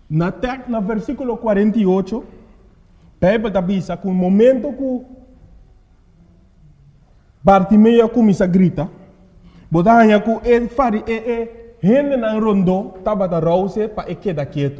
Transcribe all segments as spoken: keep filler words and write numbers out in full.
Na tek, na versículo cuarenta y ocho, Bíblia avisa que o momento que Bartimeu começa a gritar, botava que ele fari e e gente na rondo estava da rouse para ele quedar quieto.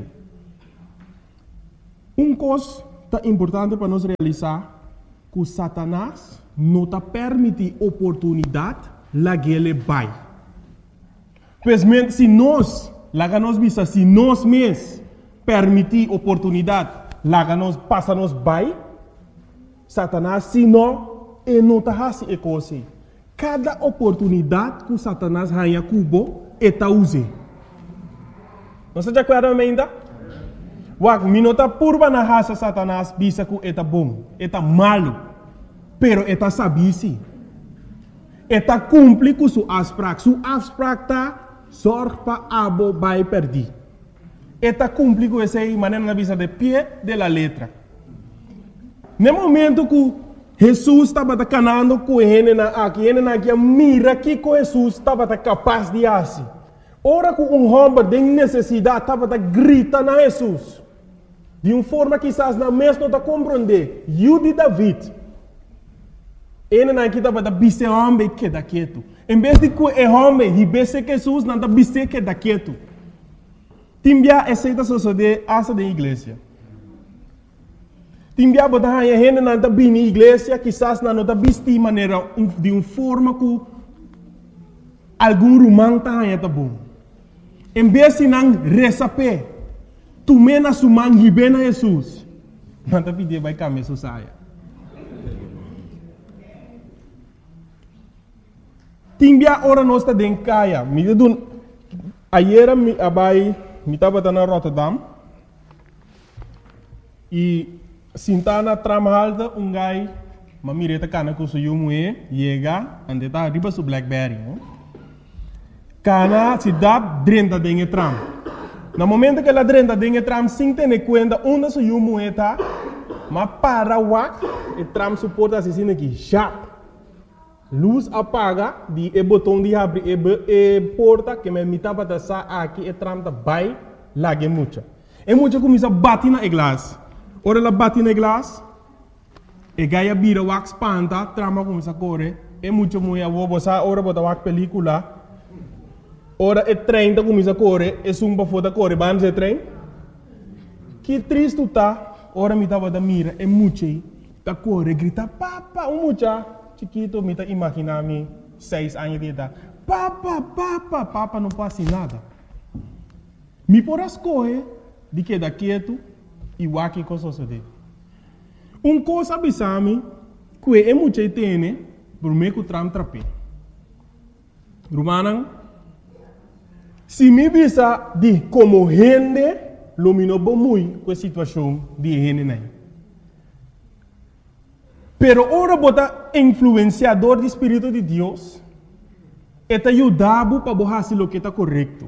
Um coisa tá importante para nós realizar que Satanás não está permite oportunidade lá que ele vai. Pois se nós, lá que nós visa, se nós mesmos permitir oportunidade, lá que nós passa nós vai, Satanás, se não, ele não está fazendo isso coisa. Cada oportunidade que Satanás ganha cubo, ele está usando. Não se acorda ainda? Wak, minota purba na raça Satanás, bisa que ele está bom, ele está malo, pero ele está sabisi. Ele está cumpre com sua asprak, sua asprak está sorte para abo vai perder. Ele está cumpre com essa maneira na visa de pé de la letra. No momento que Jesus estava canando com ele aqui, ele aqui mira que Jesus estava capaz de fazer. Ora que um homem de necessidade estava gritando a Jesus. De uma forma que quizás na mesma não está compreender. Eu de David. Ele aqui estava da bise homem que da quieto. Em vez de que o homem ribesse Jesus, não está bise que da quieto. Timbia aceita suceder asa da igreja. Timbia botar a gente não está bem na igreja, quizás não está bem de maneira de uma forma que algum romano está bom. Em vez de não receber, tu mena suman ribena Jesus. Não está pedindo vai caminhar sua saia. Timbia ora nós está dentro caia. Me deu ayer me abai me estava na Rotterdam e sintana tram alta um gai mamireta cana com seu moe chega ande tá riba su Blackberry. Cana se dá dentro dentro tram. No momento que ela dentro dentro tram sem ter conta onde seu moe tá, mas para wak e tram suporta assim aqui sharp. Luz apaga, di e botão de abrir e, e porta que me mitava da sa aqui e tramta vai lage mucha. E mucha começa a bater na glass. Ora ela bate na glass, e gaia bira wax panta, trama começa a correr. E mucha mulher vou botar ora botar wax película. Ora e trem da começa a correr, e sumba foda correr, vamos e trem. Que triste tá, ora mitava da mira e mucha tá correr, grita papa, um mucha. Chiquito, me está imaginando seis anos de idade. Papa, papa, papa, não passa nada. Me por as coisas de que da quieto e o aqui com suceder. Um coisa abisame que é muito tem por meio que tram trape. Romana, se me visa de como gente, lumino bom muito com a situação de gente nem. Pero ora bota influenciador do Espírito de Deus, eta ajudava para fazer o que está correto.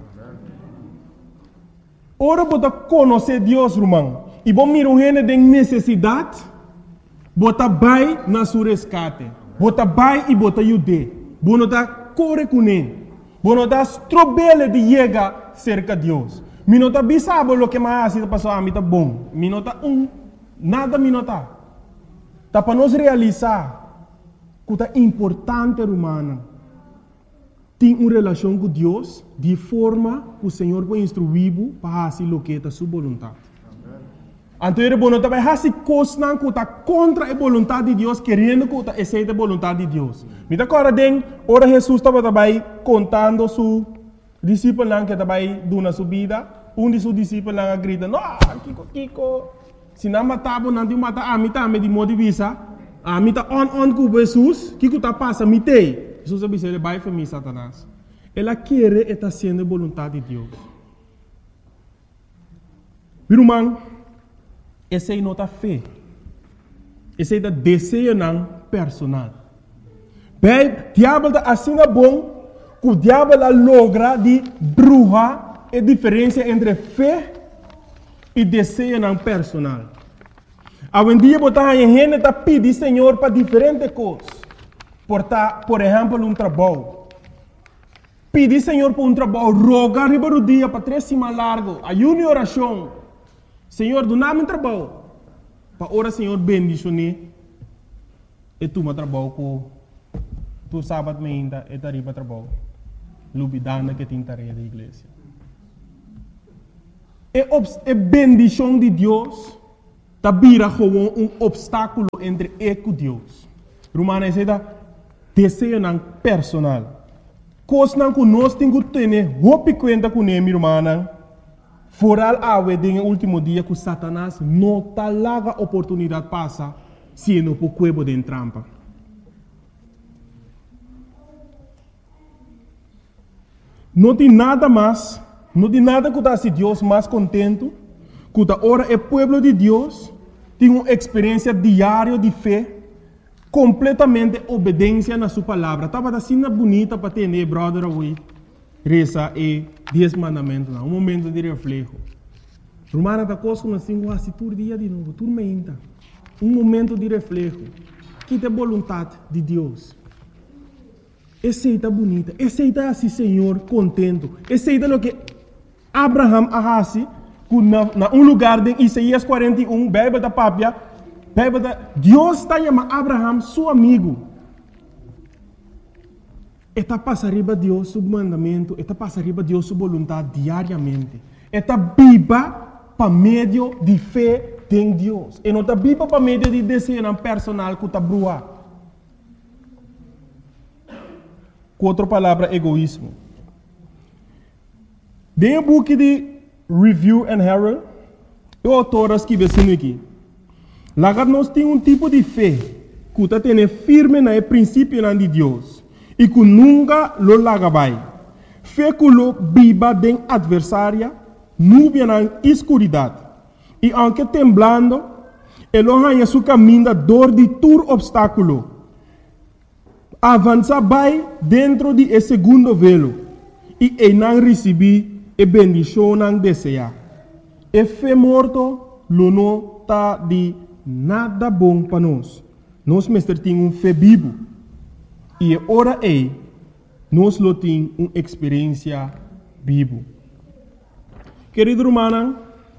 Ora bota conhecer Deus, irmão, e bom mirar um gente de necessidade, bota vai na sua resgate, bota vai e bota ajude, bota tá corre com ele, bota strobele de chegar cerca de Deus. Minota bisabo o que mais está passando a mim tá bom, minota um nada minota. Tá para nós realizar que é importante, humana, ter uma relação com Deus de forma que o Senhor vai instruir para fazer o que é a sua vontade. Então, ele vai fazer coisas que está contra a vontade de Deus, querendo que aceite a vontade de Deus. Me dá agora, ora Jesus estava também contando seu discípulo que estava dando a sua vida. Um de seus discípulos grita, não, Kiko, Kiko. Se não matava, não tinha matar a mim também de modo de vista. A mim está on on com Jesus. O que está passando? Me tem. Jesus disse, ele vai para mim, Satanás. Ela quer e está sendo a vontade de Deus. Meu irmão, essa é nota fé. Essa é o desejo não personal. Bem, o diabo está assim bom que o diabo logra de bruxa a diferença entre fé e desejo não personal. Hoje em dia, botar a gente está pedindo Senhor para diferentes coisas. Por, por exemplo, um trabalho. Pedir Senhor para um trabalho, rogar riba do dia para três semanas largo, ayuno e oração. Senhor, do nada trabalho. Para ora, Senhor, bendicione. E tu me trabalho com tu sábado me ainda e tari para trabalho. Lubidana que tem tarefa da igreja. E a bendição de Deus tá vira como um obstáculo entre eu e Deus. Romana diz desejo não personal. Coisa não que nós temos que ter roupa conta com ele, irmã. Foral awe den último dia que Satanás não tá larga oportunidade passa se não por cuebo de trampa. Não tem nada mais, não tem nada que se Deus mais contento, que ora o povo de Deus tem uma experiência diária de fé, completamente obediência na sua palavra. Estava assim bonita para ter, né, brother, away. Reza e dez mandamentos, um momento de reflexo. Romana da coisa como assim, quase todo dia de novo, tudo menta. Um momento de reflexo. Que é a vontade de Deus. Aceita bonita, aceita assim, Senhor, contento. Aceita o que Abraham arrasi, na, na um lugar de Isaías quarenta e um, bebe da papia, bebe da... Deus está chamando Abraham, seu amigo. Eta passa arriba Deus seu mandamento, eta passa arriba Deus sua vontade diariamente. Eta viva para meio de fé em Deus. E não está viva para meio de desejo personal que está brua. Com outra palavra, egoísmo. Dentro do book de Review and Herald, o autor escreve assim aqui. Lá nós temos um tipo de fé que está tendo firme no princípio de Deus. E que nunca lo lagabai. Fé que lo viva den adversária, nuvem na escuridade. E aunque temblando, ele arranha seu caminho dor de todo obstáculo. Avança vai dentro de esse segundo velo. E ele não recebe a bendição não deseja. E fé morto, lo não está de nada bom para nós. Nós mestre tem um fé vivo. E ora é, nós temos uma experiência viva. Querido irmão,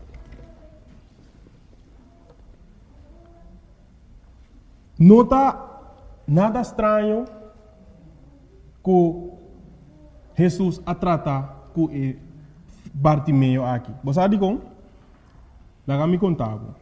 não está nada estranho que Jesus a tratar com Bartimeu aqui. Você sabe como? Lá me contava.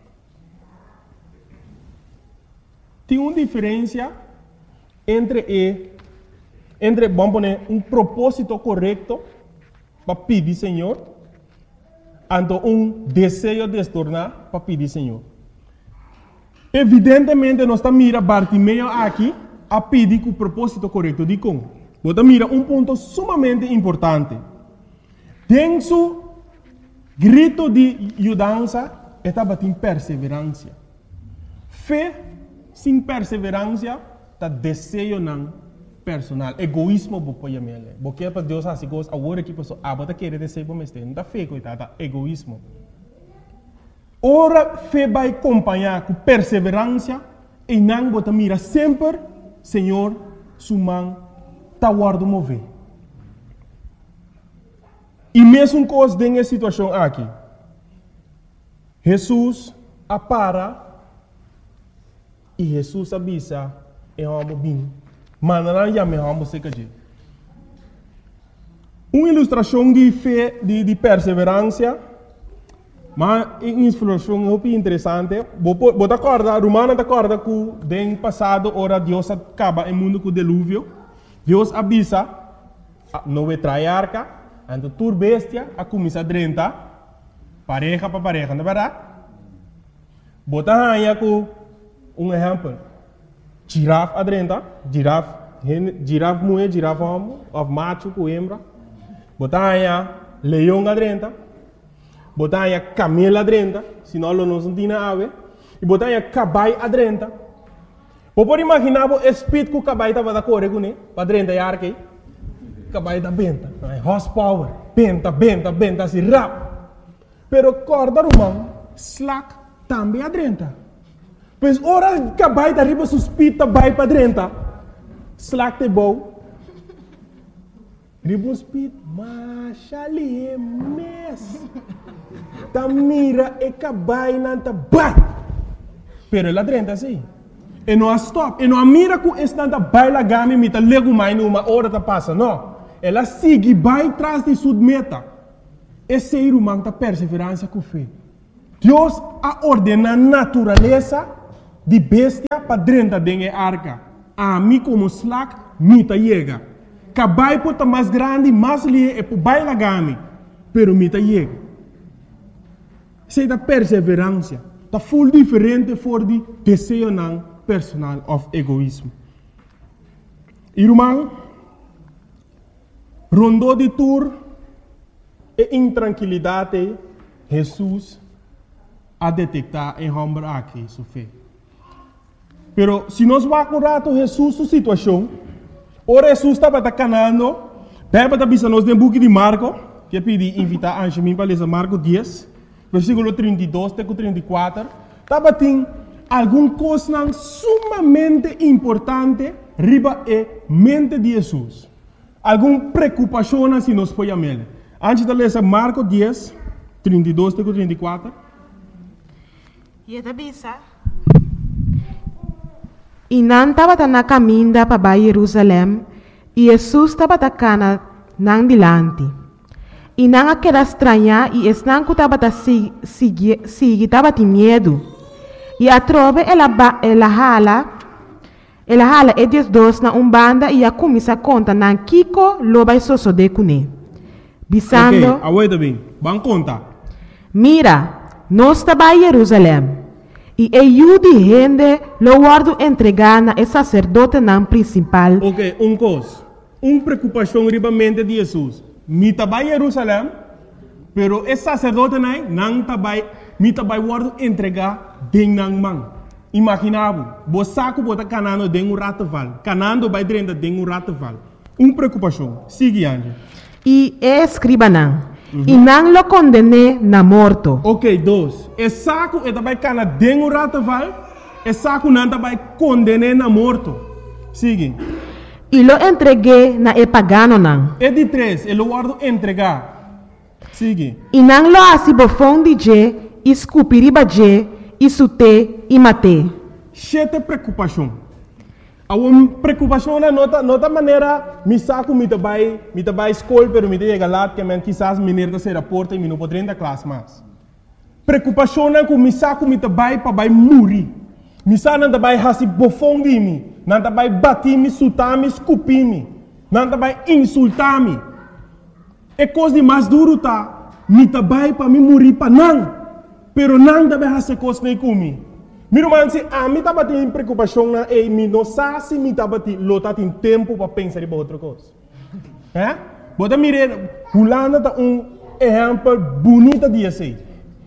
Tem uma diferença entre e, entre, vamos poner, um propósito correto para pedir Senhor, ante um desejo de se tornar para pedir Senhor. Evidentemente, nós estamos mirando Bartimeu aqui a pedir com o propósito correto. De como? Você mira um ponto sumamente importante. Tem seu grito de ajudança, estava em perseverança. Fé sem perseverança, está desejo não personal, egoísmo bo poia mele. Porque para Deus assim coisa, agora que pessoa abota querer desejo para mestre, não está fé coitada, egoísmo. Ora fé vai acompanhar com perseverança e não bota mira sempre, Senhor, sumang tá guardo mover. E mesmo coisa dessa situação aqui, Jesus apara e Jesus avisa e vamos bem. Mas não já me vamos ser que uma ilustração de fé, de, de perseverança, mas uma ilustração muito interessante. Você acorda, Romana acorda que no passado, ora Deus acaba o mundo com o dilúvio. Deus avisa, não vai trair arca, então tur bestia, a começar a drenta, pareja para pareja, não é verdade? Você aí com um exemplo. Girafa adrenta, girafa, girafa mulher, girafa homem, of macho com hembra. Botanha leão adrenta, botanha camela adrenta, senão não se tem ave. E botanha cabai adrenta. Pode imaginar o espírito que o cabai estava da correr com ele, para adrenta e arque. Cabai da benta, horsepower, benta, benta, benta, assim rap. Pero corda romano, slack também adrenta. Pois ora que vai da riba suspita vai para dentro. Slack te bom. Riba suspita, mas ali é mes. ta mira e cabai nanta bai. Pero ela drenta assim. E não stop. E não mira que estanta baila gami mita lego mai numa hora ta passa, não. Ela sigue vai atrás de sua meta. Esse ser humano ta perseverança com fé. Deus a ordena a natureza de bestia para drenta dengue arca. A mim como slack mita chega. Cabai pota mais grande, mais lie e baila gami. Pero mita chega. Sei da perseverança. Ta full diferente for de desejo não personal of egoísmo. Irmão, rondou de tour e intranquilidade, Jesus a detectar em homem aqui sua fé. Pero se nós vamos curar Jesus sua situação, o Jesus estava canando, pega para bisa nós no book de Marco, que pedi invitar a Anjemim para ler Marco dez, versículo trinta e dois até trinta e quatro, estava tem alguma coisa sumamente importante riba e mente de Jesus. Alguma preocupação se nós podemos ver. Antes de ler Marco dez, trinta e dois até trinta e quatro. E a bisa. E não estava na caminho para Jerusalém, e Jesus estava na não dilante. E não aquela estranha, e não que estava seguir, estava de medo. E a trove ela ela hala, ela hala e dias dois na umbanda e a começa a conta na Kiko loba e soso de cune. Bisando. Ok, aguenta bem, vamos contar. Mira, nós estava em Jerusalém. E eu de gente lo guardo entregar na sacerdote não principal. Ok, um coisa, uma preocupação riba mente de Jesus. Mi estava em Jerusalém, pero esse sacerdote não não estava, mi estava guardo entregar den nang man. Imaginavo, bo saco bota canando den um rataval, canando vai dentro den um rataval. Uma preocupação. Sigue ande. E é escriba não. Uhum. E não lo condene na morto. Ok, dois. E saco e também cana den um rataval, e saco não também condene na morto. Sigue. E lo entreguei na e pagano não. E de três, ele guardo entregar. Sigue. E não lo assim bofão de je, escupiriba je, e sute e mate. Sete preocupação. A uma preocupação na nota, nota maneira, me saco, me trabalho, me trabalho escola, pero me chega lá, que men quizás me nerda se reporta e me não pode entrar classe mais. Preocupação na que me saco, me trabalho para vai morrer. Me saco não trabalho hasi bofão de mim, não trabalho bater me, sutar me, escupir me, não trabalho insultar me. É coisa de mais duro tá, me trabalho para me morrer para não, pero não trabalho hasi coisa nem comigo. Meu irmão, se a mim estava tendo preocupação na e me não sabe se me estava tendo lota tem tempo para pensar em outra coisa. É? Bota mire, Holanda tá um exemplo bonito de assim.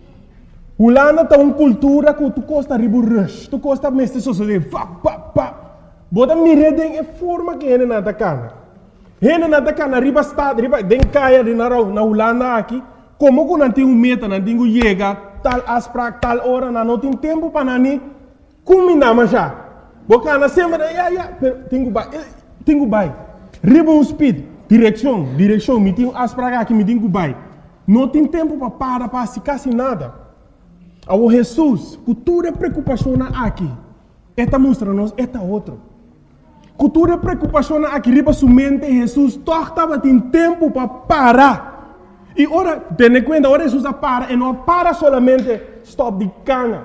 Holanda tá uma cultura que tu costa ribu rush, tu costa mestre sociedade, pa pa pa. Bota mire den é forma que ele nada cana. Ele nada cana riba estado, riba den caia de na na Holanda aqui, como que não tem um meta, não tem um chega tal asprak tal hora na não tem tempo para nani combinar mas já bocana sempre ya ya tenho vai tenho vai riba um speed direção direção me tenho asprak aqui me tenho vai não tem tempo para parar para se quase nada ao Jesus cultura preocupação aqui esta mostra nos esta outro cultura preocupação aqui riba sua mente Jesus estava tem tempo para parar. E ora, tendo em conta, ora Jesus para, e não para somente stop de cana.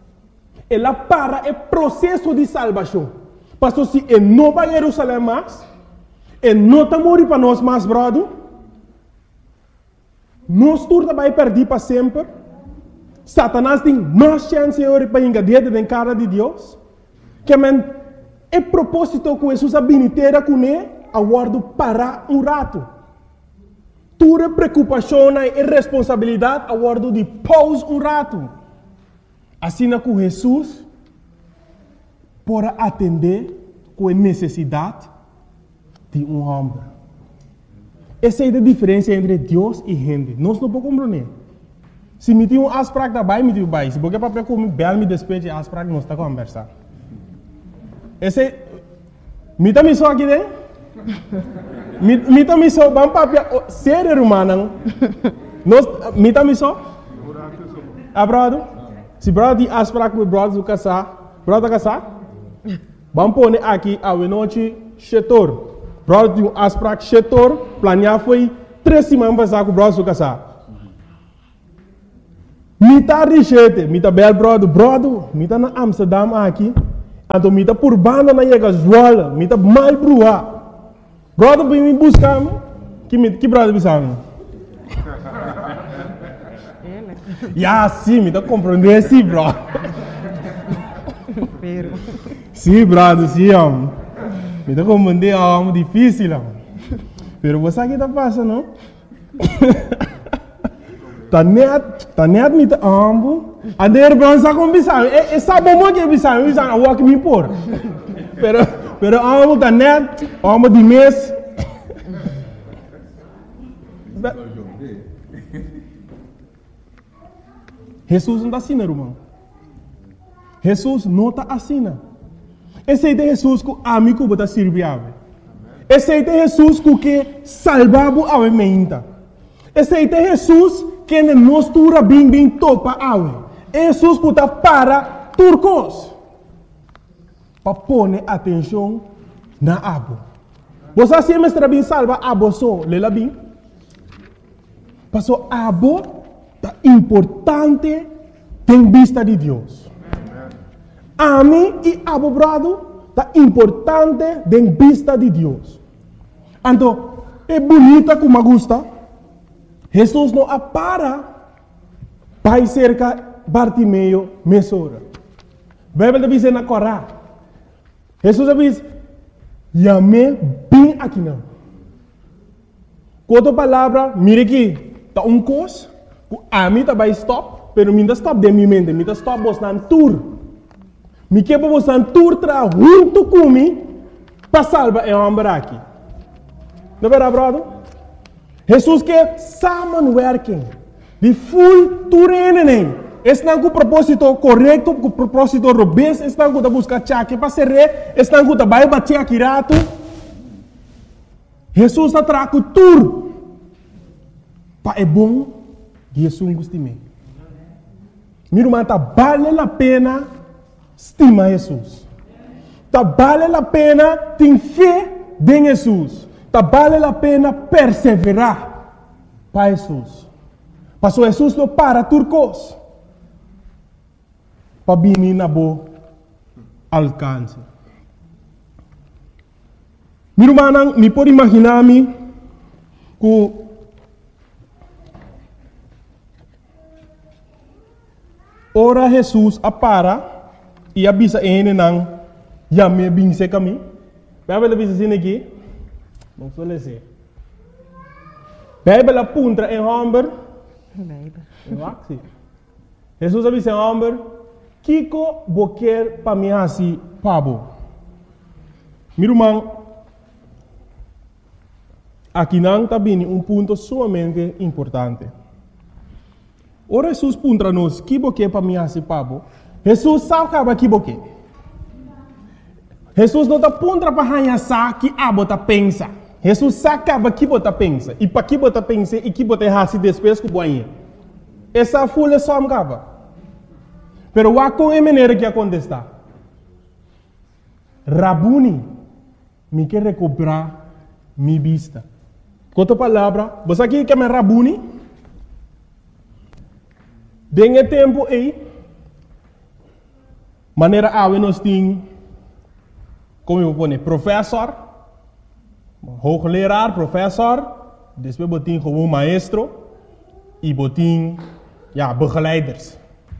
Ela para é processo de salvação. Pastor, se ele não vai a Jerusalém mais, ele não está morrendo para nós mais, brother, nós turma vai perder para sempre. Satanás tem mais chance para engadir dentro da cara de Deus. Que man, é propósito que Jesus abiniteira com ele, aguardo parar um rato. Tua preocupação e responsabilidade a guardo de pause um rato. Assim que Jesus pode atender com a necessidade de um homem. Essa é a diferença entre Deus e gente. Nós não podemos compreender. Se me tem um asprak da bai, me tem um bai. Se porque para como bel me despeje asprak, nós está conversando. Esse me tá me só aqui dentro. Mita miso bang papia ser humano. Nos mita miso? Ah, brother? Se brother die afspraak met brother zou casar, brother casar? Vamos pôr aqui a noite chetor. Brother die afspraak chetor, planear foi três semanas passar com o brother zou casar. Mita richete, mita bel brother, brother, mita na Amsterdam aqui, então mita por banda na chega Zwolle, mita mal brua. Brother vem me buscar, que que brother bisang? Ya, sim, mita compreender sim, bro. Sim, brother, sim, am. Mita compreender é difícil, am. Pero você aqui tá passando, não? Tá net, tá net met de ambo. En de heer Brown sa kon bisang. E sa bomo ke bisang, bisang awak mi por. Pero pero ambo tá net, ambo di mes. Jesus não está assim, irmão. Jesus não está assim. Esse é Jesus que amigo bota serviável. Esse é Jesus que salvava a mente. Esse é Jesus que nos tura bem bem topa awe. Jesus que está para turcos. Para pôr atenção na abo. Você sempre está bem salva abo só, lela bem. Passou abo tá importante tem vista de Deus. A mim e abo brado tá importante tem vista de Deus. Então, é bonita como gosta. Jesus não apara para cerca Bartimeu mesora. A Bíblia diz na Corá. Jesus diz, "Yame bem aqui não." Quando a palavra, mire aqui, tá um cos, a mim tá vai stop, pero mim tá stop de minha mente, mim tá stop bostan tour. Me que para bostan tour tra junto comigo para salvar é homem aqui. Não é verdade? Jesus quer samenwerking. De full toerening. Estão com o propósito correto, com o propósito robusto, estão com a buscar chaque para ser rei, estão com a vai bater aqui rato. Jesus está trago tudo. Para é bom, Jesus gosta de mim. Meu irmão, tá vale a pena estimar Jesus. Tá vale a pena ter fé em Jesus. Tá vale a pena perseverar para Jesus. Pastor Jesus não para turcos. Para vir na boa alcance. Meu irmão, me pode imaginar-me que ora Jesus apara e avisa ele não já me binse caminho. Vai ver avisa assim aqui. Não sou lese. Bíblia apunta em Homber. Bíblia. Jesus avisa em Homber. Kiko boquer para mim assim, pabo. Meu irmão, aqui não está bem um ponto sumamente importante. Ora Jesus puntra nos, que boquer para mim assim, pabo. Jesus sabe que boquer. Jesus não está puntra para ranhar que a bota pensa. Jesus sabe que bota pensa. E para que bota pensa e que bota assim depois que boinha. Essa folha só me acaba. Pero wa com a maneira que acontece. Rabuni, me quer recuperar minha vista. Com outra palavra, você aqui quer me Rabuni? Dengue tempo aí, maneira a nós tem, como eu vou dizer, professor, hoogleraar, professor, depois botin como maestro e botin, ja, begeleiders.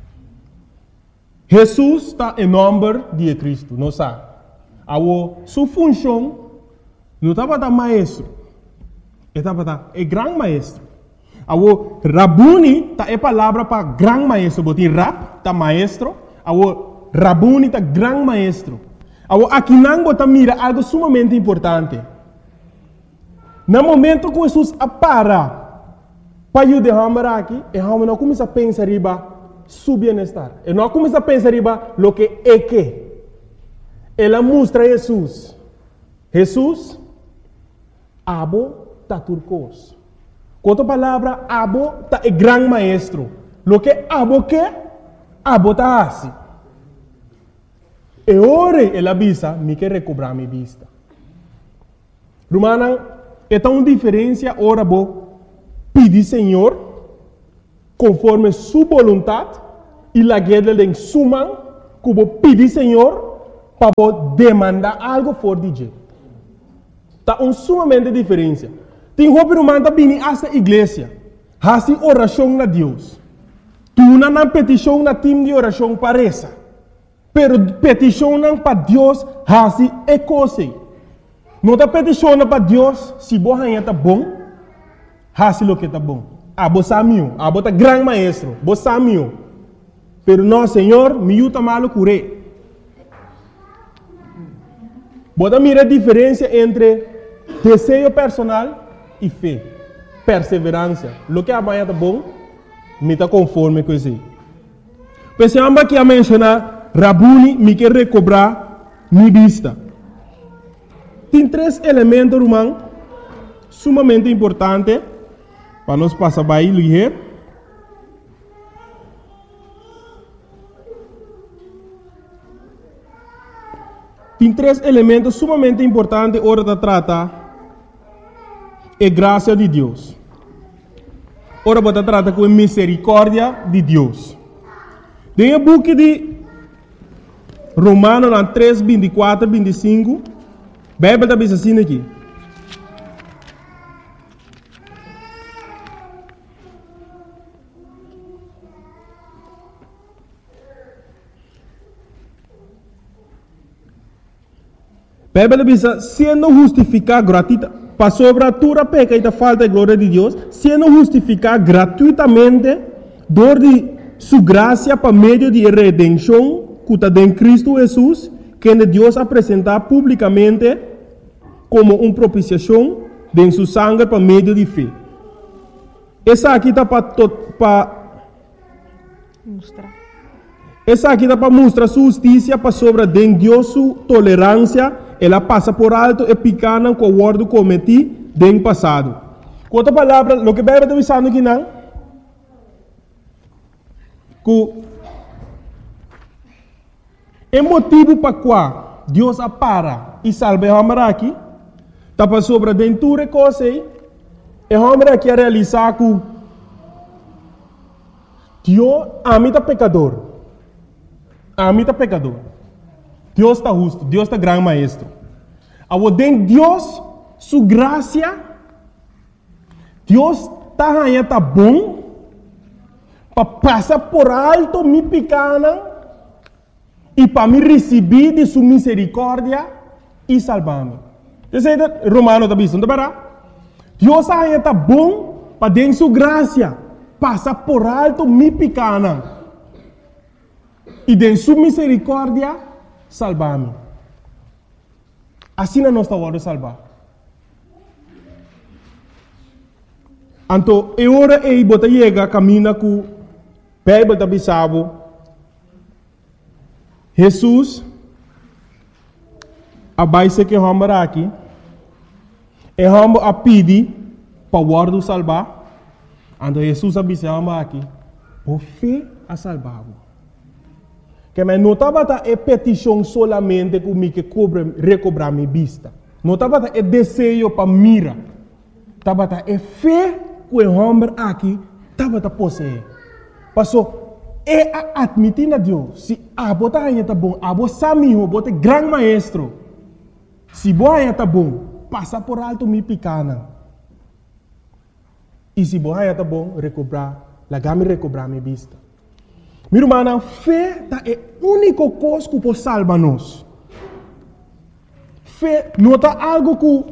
Jesus está em nome de Cristo, não sabe? A sua função não estava da maestro, estava da é grande maestro. A Rabuni está é palavra para grande maestro, botin rap tá maestro, a Rabuni está grande maestro. A aqui não bota mira algo sumamente importante. No momento que Jesus apara para eu derramar aqui, e eu não começa a pensar riba su bienestar. E não começa a pensar riba lo que é que. Ela mostra Jesus. Jesus, abo ta turcos. Com outra palavra, abo ta é grande maestro. Lo que abo que, abo ta assim. E ore ela visa, me quer recobrar minha vista. Romana, é tão diferença ora bo pedir Senhor conforme sua vontade e la guerra de suma que bo pedir Senhor para bo demandar algo for D J. Tá um sumamente diferença. Tem roupa romana bini esta igreja, hasi oração na Deus. Tu não na petição na time de oração parece. Pero petição para Deus hasi é coisa. Não está peticionando para Deus se você está bom, hasi lo que está bom. Ah, você sabe, ah, você é grande maestro, você sabe. Pero não, Senhor, me ajuda malo curé. Você mira a diferença entre desejo personal e fé, perseverança. Lo que amanhã está bom, me está conforme com isso. Pensamos que a mencionar, Rabuni me quer recobrar minha vista. Tem três elementos, irmão, sumamente importantes para nós passar para aí, Tem três elementos sumamente importantes hora de tratar a graça de Deus. Ora, você trata com a misericórdia de Deus. Tem o book de Romanos três, vinte e quatro, vinte e cinco. A Bíblia está dizendo assim aqui. A Bíblia diz, sendo justificado gratuitamente, para sobre a tua peca e da falta de glória de Deus, sendo justificado gratuitamente, dor de sua graça para meio de redenção, que está em Cristo Jesus, que Deus apresentar publicamente como uma propiciação de sua sangue para meio de fé. Essa aqui está para mostrar. Essa aqui está para mostrar sua justiça para sobre de Deus sua tolerância. Ela passa por alto e picana com o ordo cometi no passado. Com outra palavra, o que a Bíblia está dizendo aqui não? Que é motivo para qual Deus apara e salva o homem aqui, está para sobre a dentura coisa e o homem aqui a realizar que Deus ama o pecador. Ama o pecador. Deus está justo, Deus está grande maestro. Ao den Deus, sua graça, Deus está aí, está bom, para passar por alto minha pequena e para me receber de sua misericórdia e salvar-me. Isso é Romano está dizendo, não é? Deus aí está bom para den sua graça, passar por alto minha pequena e de sua misericórdia salvar-me. Assim não está hora de salvar. Então, é hora e bota chega caminha com Bíblia da bisabo. Jesus abaixo que vamos aqui. E vamos a pedir para o guarda salvar. Então, Jesus abaixo aqui. Por fé a salvar. Que mas não estava a petição solamente comigo que cobre, recobrar minha vista. Não estava a desejo para mira. Estava a fé que o homem aqui estava a possuir. Passou, é a admitir a Deus. Se a bota aí está bom, a bota sabe, a bota grande maestro. Se a bota aí está bom, passa por alto minha pequena. E se a bota aí está bom, recobrar, lá me recobrar minha vista. Minha irmã, fé é a única coisa que pode salvar-nos. Fé não é algo que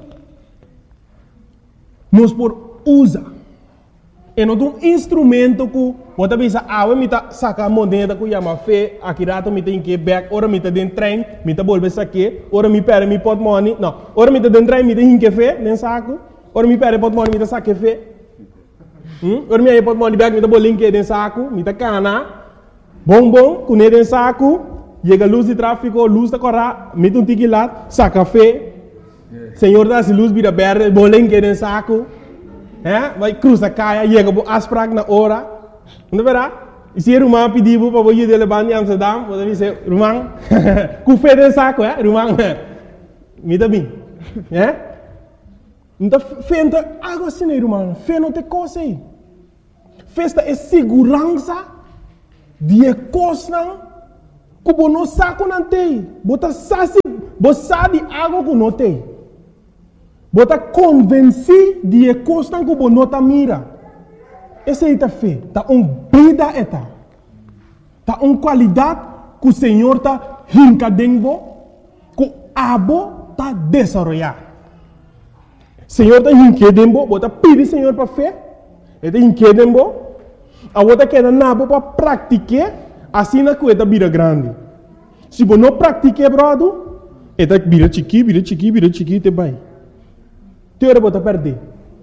nós podemos usar. É um instrumento que pode pensar, ah, eu vou sacar a moneda que chama fé, aqui rato eu tenho que ir back, ora eu estou dentro do trem, eu estou voltando aqui, ora eu pego meu portmoney, não, ora eu estou dentro do trem, eu tenho que ir fé, nem saco, ora eu pego o portmoney, eu saco fé, ora eu pego o portmoney back, eu estou voltando dentro do saco, eu estou cana. Bom, bom, com ele em saco, chega a luz de tráfego, luz da corra, mete um tique lá, saca café, Senhor dá se luz vira verde, bolenque em saco, vai cruzar caia, chega a asprag na hora, Não verá? E se Rumang pediu para você de levar em Amsterdam, você diz, Rumang, com fé de saco, é? Rumang, me dá bem. É? Então, fé não é algo assim, né, Rumang? Fé não tem coisa aí. Fé é segurança de coisa que você não sabe não tem. Você sabe, você sabe algo que não tem. Você está convencido de coisa que você não está mira. Essa é a fé. Está uma vida eta. Está uma qualidade que o Senhor está rincadendo, que o abo está desenvolvendo. O Senhor está rincadendo, você pede o Senhor para fé. Ele está rincadendo, a você quer nabo para praticar, assim na coisa vira grande. Se você não pratica, brother, ele vira chiqui, vira chiqui, vira chiqui, te vai. Teora você perder.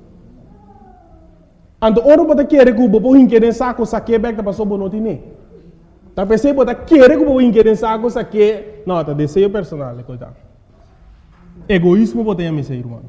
Ando oro bota querer que o bobo inquérem saco saque back da passou bonotine. Tá pensei bota querer que o bobo inquérem saco saque, não, tá desejo personal, coitado. Egoísmo bota a mesa, irmão.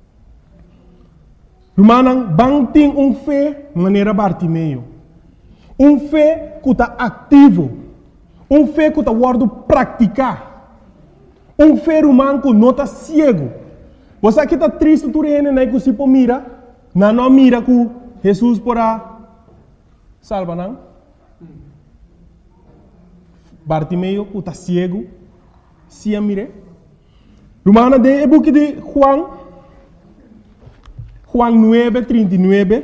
Irmão, bang tem um fé maneira Bartimeu. Um fé que tá ativo. Um fé que tá guardo praticar. Um fé irmão que não tá cego. Você aqui tá triste tu rene né que se po mira, na não mira que Jesus porá salva não? Bartimeu que está cego, se a mire. Romana de book de Juan, Juan nueve, trinta y nueve.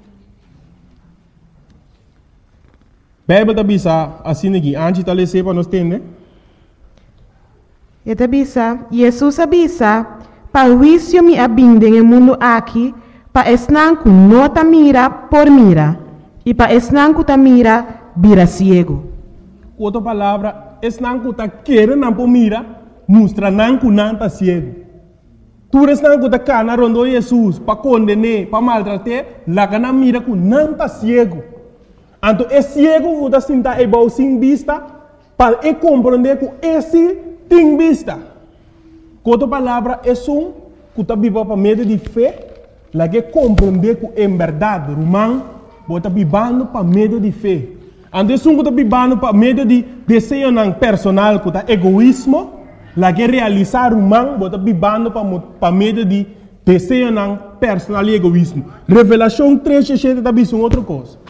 Bíblia da bisa assim aqui, antes de ler para nós entender. E da bisa, Jesus avisa, para o juízo me abinde no mundo aqui, para esnan ku nota mira por mira e para esnan ku ta mira vira ciego. Outra palavra, esnan ku ta querer não por mira, mostra não ku não ta ciego. Tu esnan ku ta cana rondo Jesus para condenar, para maltratar, lá que não mira ku não ta ciego. Então é ciego que ta sinta igual sem vista, para e compreender que esse tem vista. Outra palavra, é um que ta viva para medo de fé. La que compreender que em verdade, Romão, bota bibando para medo de fé. Antes um bota bibando para medo de desejo não personal, que tá egoísmo, la que realizar Romão, bota bibando para para medo de desejo não personal e egoísmo. Revelação três, sete, tá visto outra coisa.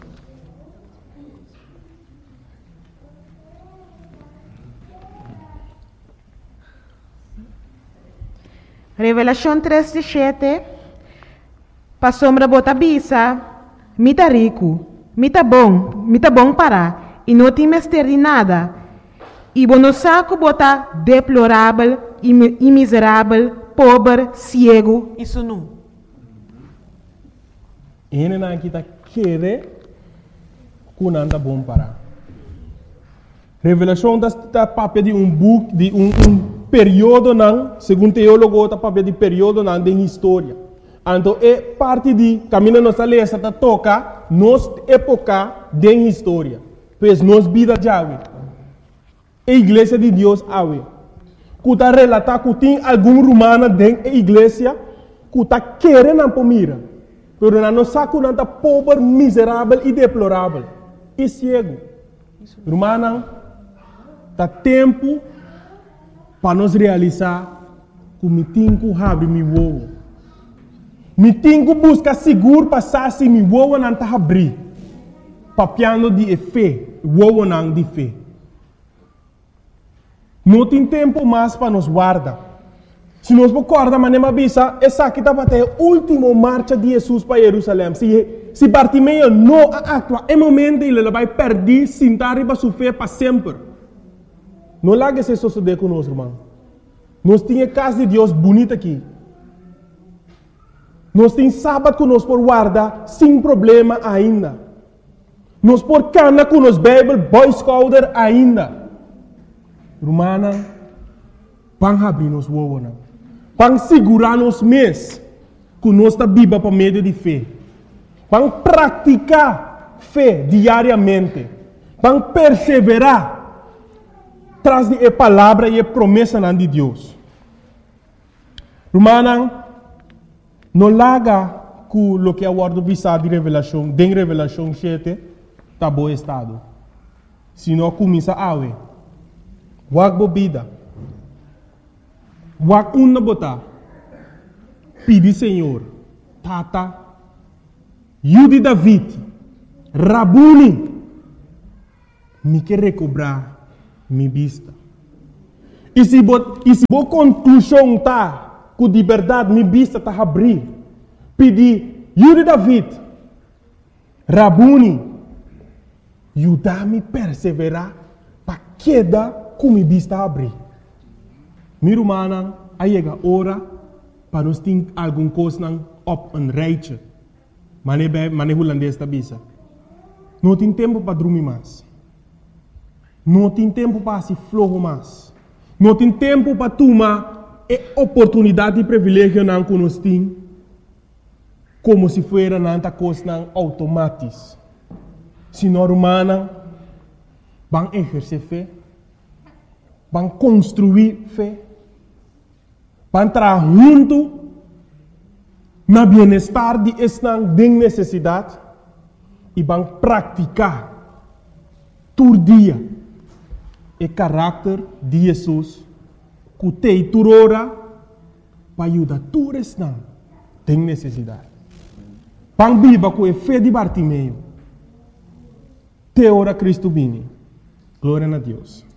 Revelação três, sete. Pa sombra bota bisa, mita rico, mita bom, mita bom para, e não tem mestre de nada. E bono saco bota deplorável, e miserável, pobre, cego e sunu. Ele não kita querer que não anda bom para. Revelação da papel de um book, de um, um período não, segundo teólogo, da papel de período não de história. Então, é parte de caminho nossa letra que toca nos época de história. Pois nos vida de ave. A igreja de Deus ave. Que está relatar que tem algum romano dentro da igreja que está querendo para mira. Mas não sabe que está pobre, miserável e deplorável. E cego. Romano, está tempo para nós realizar que me tem que abrir meu ovo. Me tenho que buscar seguro passar se me voa não está abrir. Papiando de fé, voa não de fé. Não tem tempo mais para nos guardar. Se nós recordamos, mas nem bisa, essa aqui está para a última marcha de Jesus para Jerusalém. Se, se Bartimeu não atua, é momento ele vai perder, sentar e vai sofrer para sempre. Não largue esse suceder conosco, irmão. Nós temos a casa de Deus bonita aqui. Nós temos sábado que nós por guardar sem problema ainda. Nós por cana com nos Bible, Boy Scouter ainda. Romana, pang abrir nos wawona. Pang segurar nos mês que nós está viva para meio de fé. Pang praticar fé diariamente. Pang perseverar tras de a palavra e a promessa de Deus. Romana, não larga com o que é o word de revelação, de revelação sete, tá bom estado. Se não começa a ver, wak bebida, wak una botar, pedi Senhor, tata, Yudi David, Rabuni, me quer recobrar minha vista. E se bo, e se bo conclusão tá, com de verdade minha vista tá abrir, pedi Yudi David, Rabuni, Yudá-me perseverar para queda com minha vista abrir. Meu irmão, aí chega a hora para nós ter alguma coisa op een rijtje. Maar nee, maar nee, holandês está bisa. Não tem tempo para dormir mais. Não tem tempo para se flojo mais. Não tem tempo para tomar a oportunidade e privilégio não que nós temos, como se fosse nanta coisa automática. Se nós humanos vão exercer fé, vão construir fé, vão trabalhar junto na bem-estar de esta necessidade e vão praticar todo dia o caráter de Jesus que tem toda hora para ajudar todos esta tem necessidade. Vão viver com a fé de Bartimeu. Te ora Cristo vini. Glória a Deus.